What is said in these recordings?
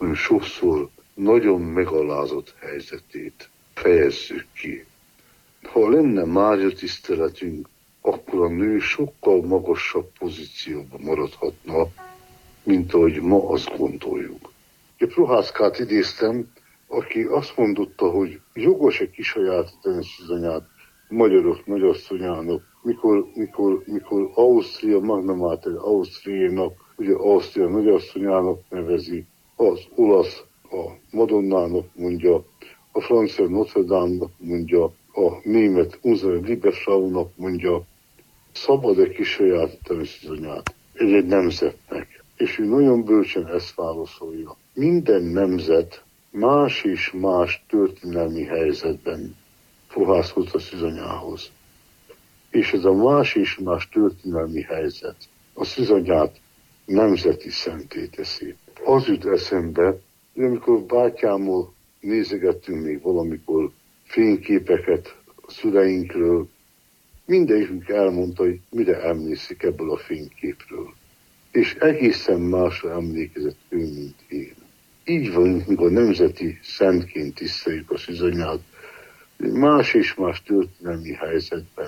sokszor nagyon megalázott helyzetét fejezzük ki. Ha lenne Mária tiszteletünk, akkor a nő sokkal magasabb pozícióban maradhatna, mint ahogy ma azt gondoljuk. Egy Prohászkát idéztem, aki azt mondotta, hogy jogos-e kisajátítani Szűzanyát magyarok nagyasszonyának, mikor Ausztria Magna Mater Ausztriának, ugye Ausztria nagyasszonyának nevezi, az olasz a Madonnának mondja, a francia Notre Dame-nak mondja, a német Unsere Liebesfraunak mondja, szabad-e kisajátítani Szűzanyát egy nemzetnek? És ő nagyon bölcsen ezt válaszolja. Minden nemzet más és más történelmi helyzetben fohászkodott a Szűzanyához. És ez a más és más történelmi helyzet a Szűzanyát nemzeti szenté teszi. Az jut eszembe, hogy amikor bátyámmal nézegettünk még valamikor fényképeket a szüleinkről, mindegyikünk elmondta, hogy mire emlékszik ebből a fényképről. És egészen másra emlékezett ő, mint én. Így van, mikor nemzeti szentként tiszteljük a Szűzanyát, más és más történelmi helyzetben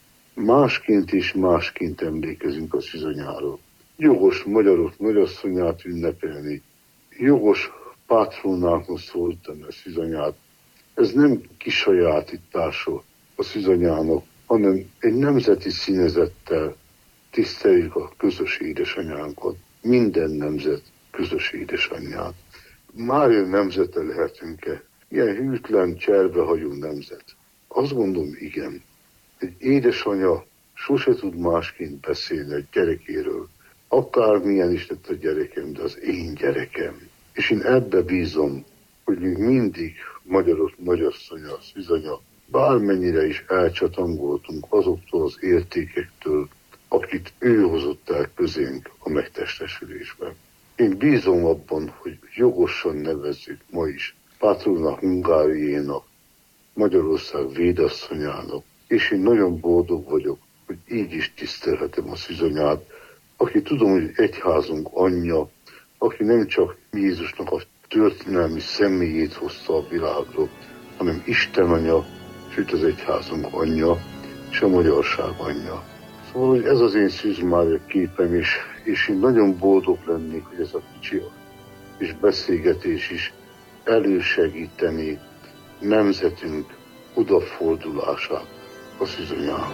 másként és másként emlékezünk a Szűzanyáról. Jogos magyarok nagyasszonyát ünnepelni, jogos pátronáknak szólítani a Szűzanyát. Ez nem kisajátítása a Szűzanyának, hanem egy nemzeti színezettel tiszteljük a közös édesanyánkat, minden nemzet közös édesanyját. Mária nemzete lehetünk-e? Ilyen hűtlen, cserbehagyó nemzet. Azt gondolom, igen. Egy édesanya sose tud másként beszélni a gyerekéről. Akármilyen is lett a gyerekem, de az én gyerekem. És én ebbe bízom, hogy még mindig magyarok nagyasszonya, Szűzanya, bármennyire is elcsatangoltunk azoktól az értékektől, akit ő hozott el közénk a megtestesülésben. Én bízom abban, hogy jogosan nevezzük ma is Pátrona Hungáriénak, Magyarország védasszonyának, és én nagyon boldog vagyok, hogy így is tisztelhetem a Szűzanyát, aki tudom, hogy egyházunk anyja, aki nem csak Jézusnak a történelmi személyét hozta a világra, hanem Isten anya, sőt az egyházunk anyja, és a magyarság anyja. Szóval, hogy ez az én Szűz Mária képem is, és én nagyon boldog lennék, hogy ez a kicsi és beszélgetés is elősegíteni nemzetünk odafordulását a Szűzanyához.